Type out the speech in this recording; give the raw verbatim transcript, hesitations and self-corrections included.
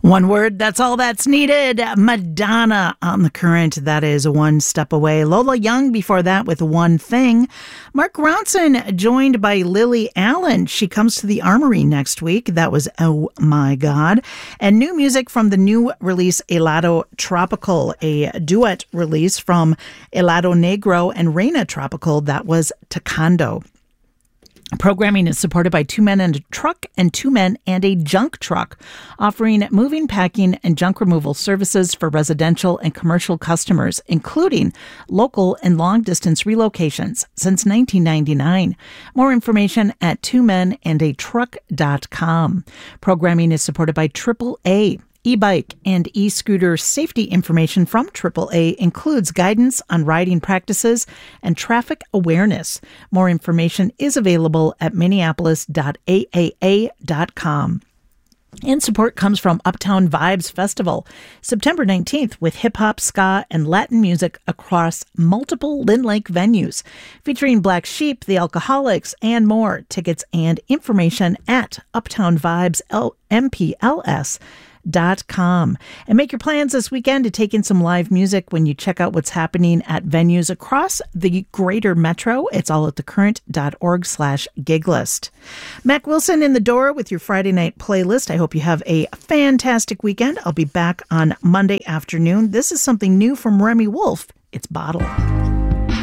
One word, that's all that's needed. Madonna on the Current. That is One Step Away. Lola Young before that with One Thing. Mark Ronson joined by Lily Allen. She comes to the Armory next week. That was Oh My God. And new music from the new release Helado Tropical, a duet release from Helado Negro and Reina Tropical. That was Taekwondo. Programming is supported by Two Men and a Truck and Two Men and a Junk Truck, offering moving, packing, and junk removal services for residential and commercial customers, including local and long-distance relocations since nineteen ninety-nine. More information at two men and a truck dot com. Programming is supported by triple A. E-bike and e-scooter safety information from triple A includes guidance on riding practices and traffic awareness. More information is available at minneapolis dot a a a dot com. And support comes from Uptown Vibes Festival, September nineteenth, with hip-hop, ska, and Latin music across multiple Lynn Lake venues, featuring Black Sheep, The Alcoholics, and more. Tickets and information at Uptown Vibes M P L S dot com. And make your plans this weekend to take in some live music when you check out what's happening at venues across the greater metro. It's all at thecurrent.org slash gig list. Mac Wilson in the door with your Friday night playlist. I hope you have a fantastic weekend. I'll be back on Monday afternoon. This is something new from Remy Wolf. It's Bottle.